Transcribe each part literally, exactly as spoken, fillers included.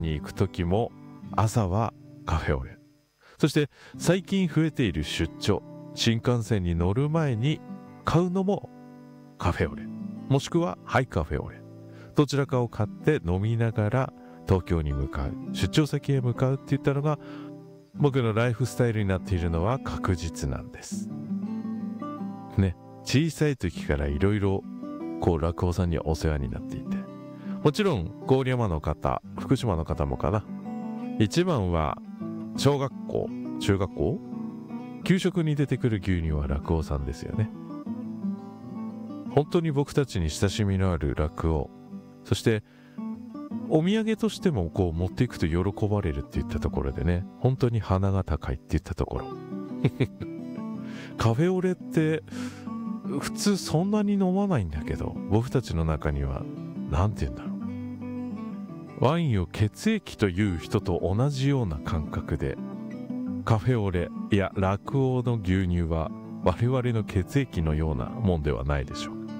に行く時も朝はカフェオレ。そして最近増えている出張、新幹線に乗る前に買うのもカフェオレ、もしくはハイカフェオレ、どちらかを買って飲みながら東京に向かう、出張先へ向かうっていったのが僕のライフスタイルになっているのは確実なんですね。小さい時からいろいろこう落語さんにお世話になっていて、もちろん郡山の方、福島の方もかな。一番は小学校、中学校、給食に出てくる牛乳は落語さんですよね。本当に僕たちに親しみのある落語、そしてお土産としてもこう持っていくと喜ばれるっていったところでね、本当に鼻が高いっていったところカフェオレって普通そんなに飲まないんだけど、僕たちの中にはなんて言うんだろう、ワインを血液という人と同じような感覚で、カフェオレ、いや落語の牛乳は我々の血液のようなもんではないでしょう。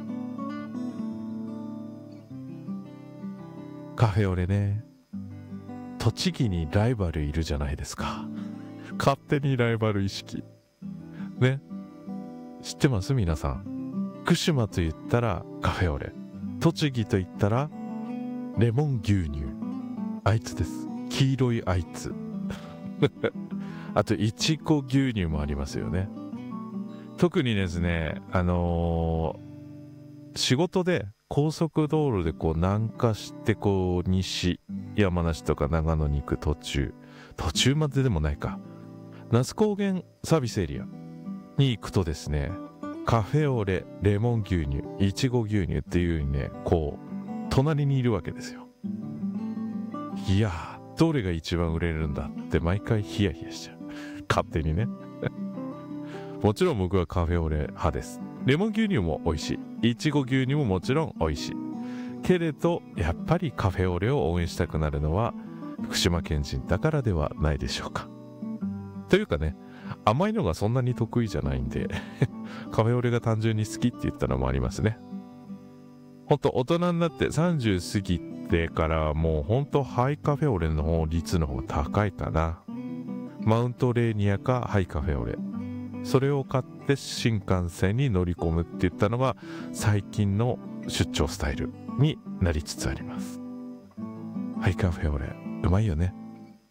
カフェオレね、栃木にライバルいるじゃないですか。勝手にライバル意識ね。知ってます皆さん。福島と言ったらカフェオレ、栃木と言ったらレモン牛乳、あいつです。黄色いあいつあといちご牛乳もありますよね。特にですね、あのー、仕事で高速道路でこう南下してこう西山梨とか長野に行く途中、途中まででもないか、那須高原サービスエリアに行くとですね、カフェオレ、レモン牛乳、いちご牛乳っていう風にね、こう隣にいるわけですよ。いやー、どれが一番売れるんだって毎回ヒヤヒヤしちゃう、勝手にねもちろん僕はカフェオレ派です。レモン牛乳も美味しい、いちご牛乳ももちろん美味しいけれど、やっぱりカフェオレを応援したくなるのは福島県人だからではないでしょうか。というかね、甘いのがそんなに得意じゃないんでカフェオレが単純に好きって言ったのもありますね。ほんと大人になってさんじゅう過ぎてからもうほんとハイカフェオレの方率の方が高いかな。マウントレーニアかハイカフェオレ、それを買って新幹線に乗り込むって言ったのが最近の出張スタイルになりつつあります。ハイカフェオレうまいよね。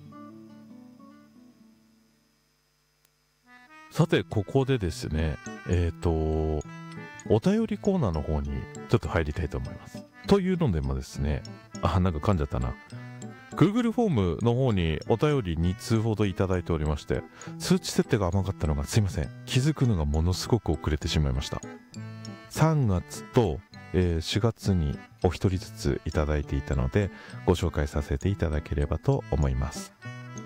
さてここでですね、えっとお便りコーナーの方にちょっと入りたいと思います。というのでもですね、あ、なんか噛んじゃったな。Google フォームの方にお便りに通ほどいただいておりまして、通知設定が甘かったのがすいません、気づくのがものすごく遅れてしまいました。さんがつと、えー、しがつにお一人ずついただいていたのでご紹介させていただければと思います。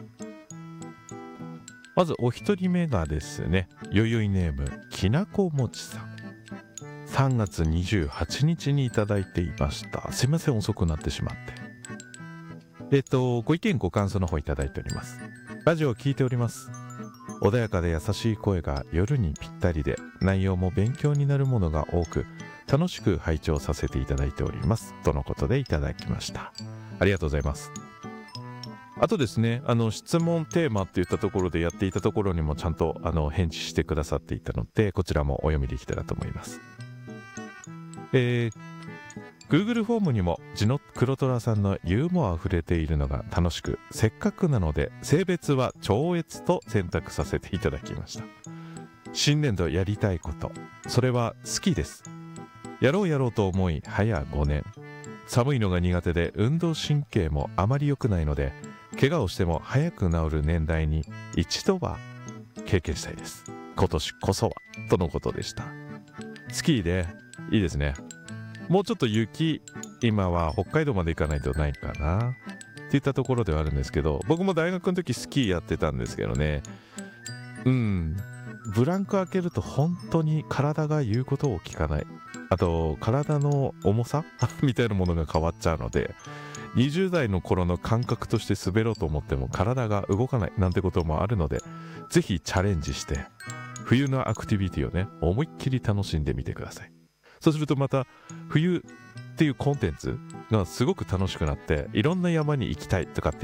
まずお一人目がですね、よよいネームきなこもちさん、さんがつにじゅうはちにちにいただいていました。すいません、遅くなってしまって。えっとご意見ご感想の方いただいております。ラジオを聞いております。穏やかで優しい声が夜にぴったりで、内容も勉強になるものが多く楽しく拝聴させていただいておりますとのことでいただきました。ありがとうございます。あとですね、あの質問テーマっていったところでやっていたところにもちゃんとあの返事してくださっていたので、こちらもお読みできたらと思います。えー、Google フォームにも地の黒虎さんのユーモアあふれているのが楽しく、せっかくなので性別は超越と選択させていただきました。新年度やりたいこと、それは好きです。やろうやろうと思い早ごねん。寒いのが苦手で運動神経もあまり良くないので、怪我をしても早く治る年代に一度は経験したいです。今年こそはとのことでした。スキーでいいですね。もうちょっと雪、今は北海道まで行かないとないかなっていったところではあるんですけど、僕も大学の時スキーやってたんですけどね、うんブランク開けると本当に体が言うことを聞かない、あと体の重さみたいなものが変わっちゃうので、にじゅうだいの頃の感覚として滑ろうと思っても体が動かないなんてこともあるので、ぜひチャレンジして冬のアクティビティをね、思いっきり楽しんでみてください。そうするとまた冬っていうコンテンツがすごく楽しくなって、いろんな山に行きたいとかって